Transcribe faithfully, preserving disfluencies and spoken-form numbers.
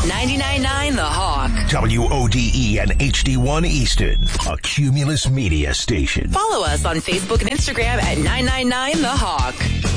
ninety-nine point nine The Hawk. W O D E and H D one Easton, a Cumulus Media station. Follow us on Facebook and Instagram at nine nine nine The Hawk.